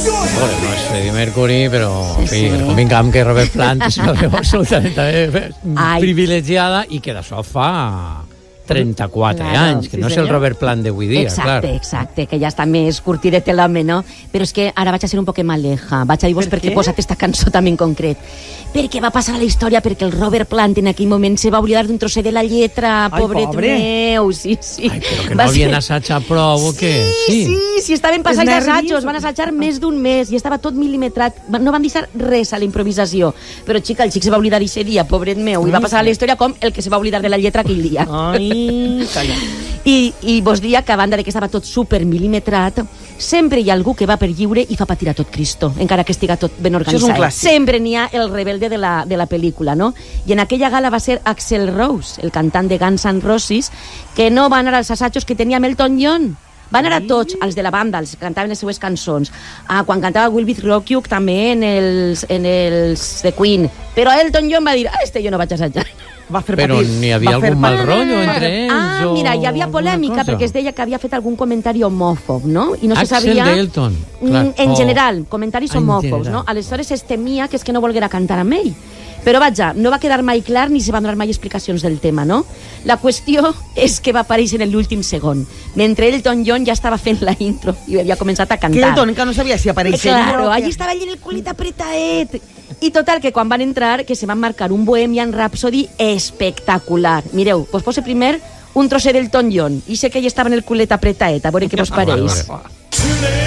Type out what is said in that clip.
Bueno, no és Freddie Mercury, però en fi, convingam que Robert Plant és una veu absolutament privilegiada i que d'això fa 34 anys, que no és el Robert Plant d'avui dia, clar. Exacte, que ja està més curtidet l'home, no? Però és que ara vaig a ser un poc maleja, vaig a dir-vos per què he posat esta cançó també en concret. Perquè va passar a la història, perquè el Robert Plant en aquell moment se va oblidar d'un trosset de la lletra, pobret meu, sí. Ai, però que no havien assajat prou, o què? Sí, estaven passant assajos, van assajar més d'un mes i estava tot mil·limetrat, no van deixar res a la improvisació. Però, xica, el xic se va oblidar d'aquest dia, pobret meu, i va passar a la història com el que se va oblidar de la lletra aquell dia. I vos dia que a banda de que estava tot super mil·limetrat, sempre hi ha algú que va per lliure i fa patir a tot Cristo, encara que estiga tot ben organitzat. Sempre n'hi ha el rebelde de la pel·lícula, no? I en aquella gala va ser Axl Rose, el cantant de Guns N' Roses, que no va anar als assajos que tenia Elton John. Van anar a tots, els de la banda, els que cantaven les seues cançons. Quan cantava Will Be Rock You, també en els de Queen. Però Elton John va dir, jo no vaig assajar. Però n'hi havia algun mal rotllo entre ells? Mira, hi havia polèmica perquè es deia que havia fet algun comentari homòfob, no? I no se Axl sabia... d'Elton. En general, comentaris homòfobs, no? Aleshores es temia que és que no volguera cantar amb ell. Però vaja, no va quedar mai clar ni se van donar mai explicacions del tema, no? La qüestió és que va aparèixer en l'últim segon, mentre Elton John ja estava fent la intro i havia començat a cantar. Que Elton encara no sabia si apareixia. Claro, allí estava allí en el culit apretaet. I total, que quan van entrar, que se van marcar un Bohemian Rhapsody espectacular. Mireu, pues pose primer un trosset d'Elton John, i sé que ell estava en el culet apretaet, a veure què vos pareix.